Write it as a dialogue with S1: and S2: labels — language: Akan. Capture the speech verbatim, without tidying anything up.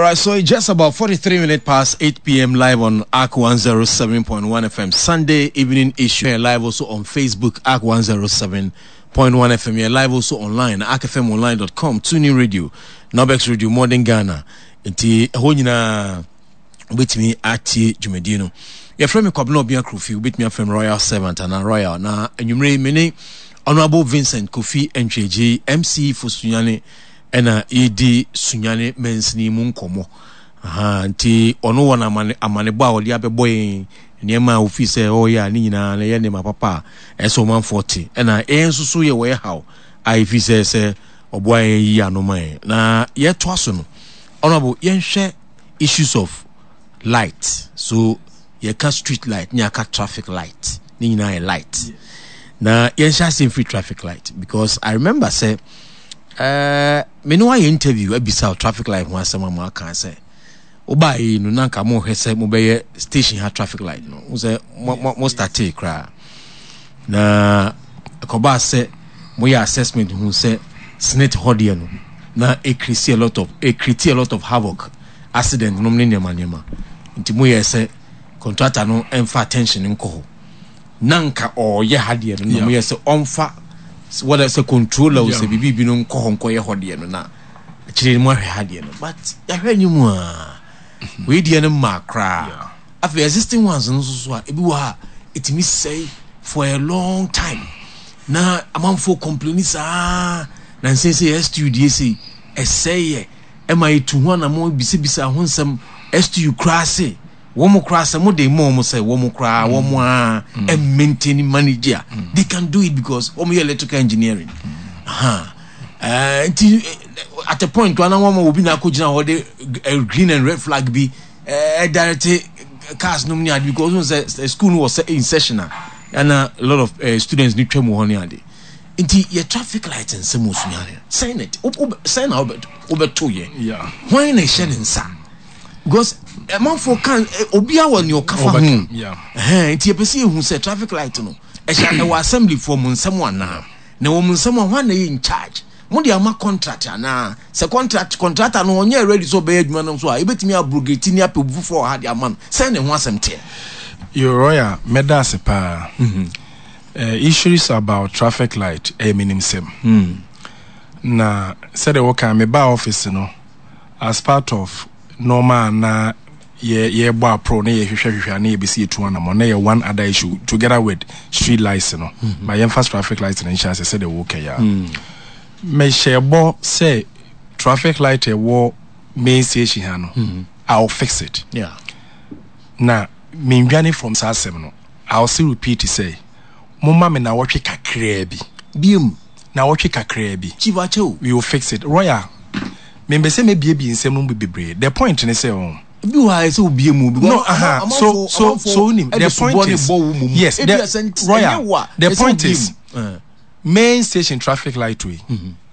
S1: right, so it's just about forty-three minutes past eight p.m. live on A C one oh seven point one F M. Sunday evening issue. We're live also on Facebook, A C one oh seven point one F M. We're live also online, a c f m online dot com, TuneIn Radio, Nobex Radio, Modern Ghana. Inti honina with me at Jumedino. Your friend me Kwabena Obia Kofi with me from Royal Servant and Royal. Na enyumre mene Honorable Vincent Kofi Ntweji M C for Sunyane ena edi Sunyane mensini mu nkomo. Aha nti ono wana amane amanebo a oli abeboy niema office o ya ni nyina na ye ne mapapa eso one forty ena ensusu ye we how I fise se oboa yi anoman na ye to aso no honorable ye hwe issues of light. So ye ka street light nya ka traffic light ni nyina e light. Yeah. Na ye hwe free traffic light because I remember say uh me no I interview abisa traffic light ho asema mo aka say oba yi no nanka mo hwese mo be station ha traffic light no mo say mo start take kra na akoba say mo ya assessment who say snake hodie no na e create a lot of e create a lot of havoc accident no mne nyama nyama nti mo ya say contractor no emfa attention nko ho nanka o ye hadie no mo ya say onfa what I say controller we say bibi bi no nko ho nko ye hodie no na chire mo ahwe hadie no but ya hwe nyumu a we die no makra after existing ones no so a ebi wa it me say for a long time na amanfo complain sa na say say studio say essay e mai tu ho na mo bisi bisa ho nsem stu krase wo mo krase mo dey mo mo say wo mo kra wo mo a e maintain manager they can do it because wo mo electrical engineering aha uh at a point when one will be na ko gina ho the green and red flag be uh, direct cars no many because the school was in session and a lot of uh, students need to move on ade nti your traffic light and some musunyare sign it sign out over two year
S2: yeah
S1: when they share nsa because a man for can obi a won your kafa hu
S2: yeah
S1: eh nti e pese hu say traffic light no e sha e wa assembly for mun nsem ana na wo mun nsem ho na in charge mo dia ma contract ana se contract contractor no onye ready so be adwuma no so a ebetimi abrogate ni apebu for ha dia man say ne ho asem te
S2: your royal medase pa mhm uh, issues about traffic light e minim sem
S1: mm
S2: na said the worker me ba office no as part of normal na ye ye bo pro na ye hwehwe hwehwe na ye besi etu na mo na ye one other issue together with street lights no mm-hmm. my emphasis traffic lights na chance said the worker ya mm. me shebo say traffic light e wo main station ha no mm-hmm. I'll fix it
S1: yeah
S2: na me ndwane from sasem no I'll still repeat say mumma me na wotwe kakra bi
S1: biem
S2: na wotwe kakra bi
S1: chivacho
S2: we will fix it royal me be say me bie bi nsem no bebre the point ne say on
S1: bi wa say obie mu
S2: no aha so so so nim the point is yes the royal the point is main station traffic light way mm-hmm.